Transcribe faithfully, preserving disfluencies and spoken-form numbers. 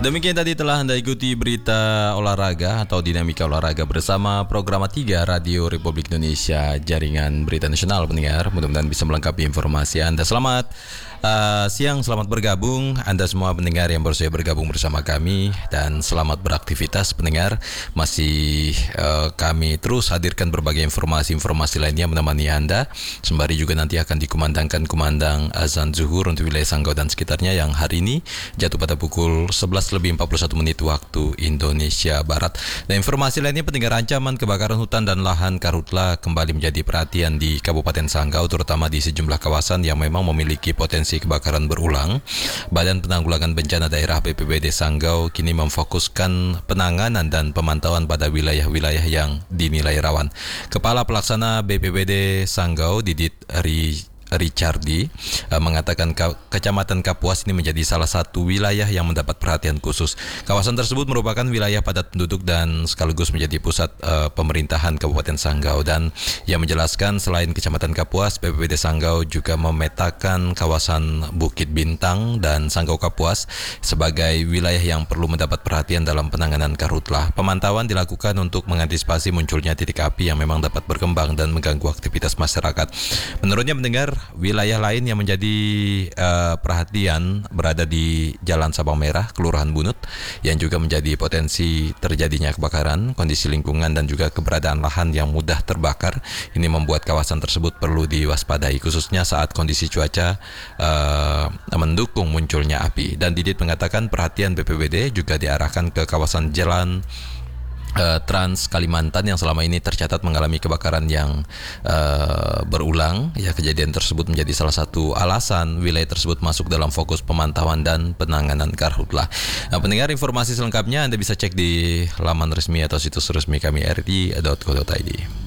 Demikian tadi telah Anda ikuti berita olahraga atau dinamika olahraga bersama Program tiga Radio Republik Indonesia Jaringan Berita Nasional pendengar. Mudah-mudahan bisa melengkapi informasi Anda. Selamat uh, siang, selamat bergabung Anda semua pendengar yang baru saja bergabung bersama kami, dan selamat beraktivitas pendengar. Masih uh, kami terus hadirkan berbagai informasi-informasi lainnya menemani Anda. Sembari juga nanti akan dikumandangkan kumandang azan zuhur untuk wilayah Sanggau dan sekitarnya yang hari ini jatuh pada pukul sebelas lebih empat puluh satu menit waktu Indonesia Barat. Dan informasi lainnya pendengar, ancaman kebakaran hutan dan lahan karhutla kembali menjadi perhatian di Kabupaten Sanggau, terutama di sejumlah kawasan yang memang memiliki potensi kebakaran berulang. Badan Penanggulangan Bencana Daerah B P B D Sanggau kini memfokuskan penanganan dan pemantauan pada wilayah-wilayah yang dinilai rawan. Kepala Pelaksana B P B D Sanggau Didit Ri Richardi uh, mengatakan ke- Kecamatan Kapuas ini menjadi salah satu wilayah yang mendapat perhatian khusus. Kawasan tersebut merupakan wilayah padat penduduk dan sekaligus menjadi pusat uh, pemerintahan Kabupaten Sanggau. Dan ia menjelaskan selain Kecamatan Kapuas, B P B D Sanggau juga memetakan kawasan Bukit Bintang dan Sanggau Kapuas sebagai wilayah yang perlu mendapat perhatian dalam penanganan karhutlah. Pemantauan dilakukan untuk mengantisipasi munculnya titik api yang memang dapat berkembang dan mengganggu aktivitas masyarakat. Menurutnya mendengar wilayah lain yang menjadi uh, perhatian berada di Jalan Sabang Merah, Kelurahan Bunut, yang juga menjadi potensi terjadinya kebakaran, kondisi lingkungan dan juga keberadaan lahan yang mudah terbakar. Ini membuat kawasan tersebut perlu diwaspadai, khususnya saat kondisi cuaca uh, mendukung munculnya api. Dan Didit mengatakan perhatian B P B D juga diarahkan ke kawasan Jalan Uh, Trans Kalimantan yang selama ini tercatat mengalami kebakaran yang uh, berulang. Ya, kejadian tersebut menjadi salah satu alasan wilayah tersebut masuk dalam fokus pemantauan dan penanganan karhutlah. Nah, pendengar, informasi selengkapnya Anda bisa cek di laman resmi atau situs resmi kami r t dot co dot i d.